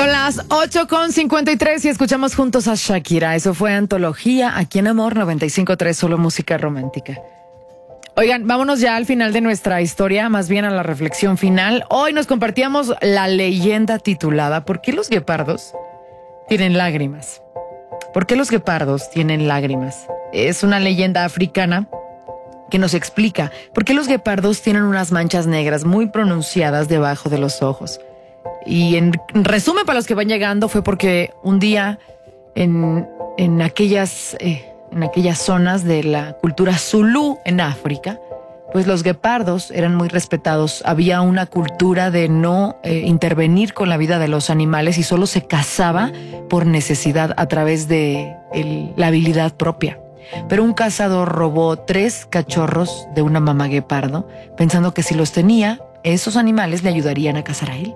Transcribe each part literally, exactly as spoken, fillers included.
Son las ocho con cincuenta y tres y escuchamos juntos a Shakira. Eso fue Antología, aquí en Amor noventa y cinco punto tres, solo música romántica. Oigan, vámonos ya al final de nuestra historia, más bien a la reflexión final. Hoy nos compartíamos la leyenda titulada ¿Por qué los guepardos tienen lágrimas? ¿Por qué los guepardos tienen lágrimas? Es una leyenda africana que nos explica por qué los guepardos tienen unas manchas negras muy pronunciadas debajo de los ojos. Y en resumen, para los que van llegando, fue porque un día en, en, aquellas, eh, en aquellas zonas de la cultura zulú en África, pues los guepardos eran muy respetados. Había una cultura de no eh, intervenir con la vida de los animales y solo se cazaba por necesidad a través de el, la habilidad propia. Pero un cazador robó tres cachorros de una mamá guepardo, pensando que si los tenía, esos animales le ayudarían a cazar a él.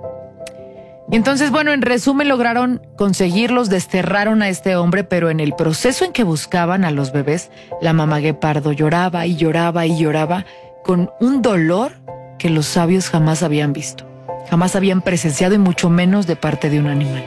Y entonces, bueno, en resumen, lograron conseguirlos, desterraron a este hombre, pero en el proceso en que buscaban a los bebés, la mamá guepardo lloraba y lloraba y lloraba con un dolor que los sabios jamás habían visto, jamás habían presenciado y mucho menos de parte de un animal.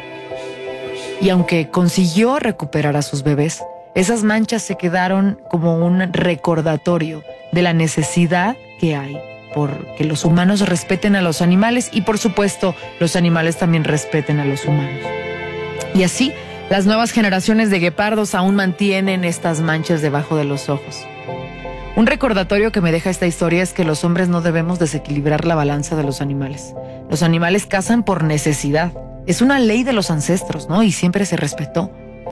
Y aunque consiguió recuperar a sus bebés, esas manchas se quedaron como un recordatorio de la necesidad que hay por que los humanos respeten a los animales y, por supuesto, los animales también respeten a los humanos. Y así, las nuevas generaciones de guepardos aún mantienen estas manchas debajo de los ojos. Un recordatorio que me deja esta historia es que los hombres no debemos desequilibrar la balanza de los animales. Los animales cazan por necesidad. Es una ley de los ancestros, ¿no? Y siempre se respetó.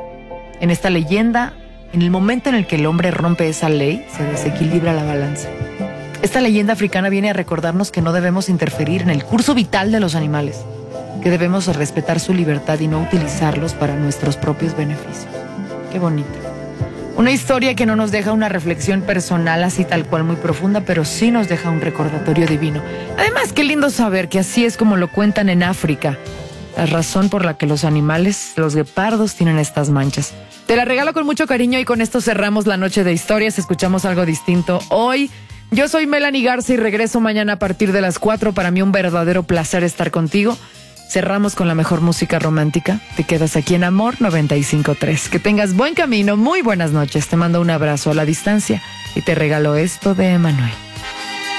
En esta leyenda, en el momento en el que el hombre rompe esa ley, se desequilibra la balanza. Esta leyenda africana viene a recordarnos que no debemos interferir en el curso vital de los animales, que debemos respetar su libertad y no utilizarlos para nuestros propios beneficios. Qué bonito. Una historia que no nos deja una reflexión personal así tal cual muy profunda, pero sí nos deja un recordatorio divino. Además, qué lindo saber que así es como lo cuentan en África, la razón por la que los animales, los guepardos, tienen estas manchas. Te la regalo con mucho cariño y con esto cerramos la noche de historias. Escuchamos algo distinto hoy. Yo soy Melanie Garza y regreso mañana a partir de las cuatro. Para mí un verdadero placer estar contigo. Cerramos con la mejor música romántica. Te quedas aquí en Amor noventa y cinco punto tres. Que tengas buen camino, muy buenas noches. Te mando un abrazo a la distancia y te regalo esto de Emanuel.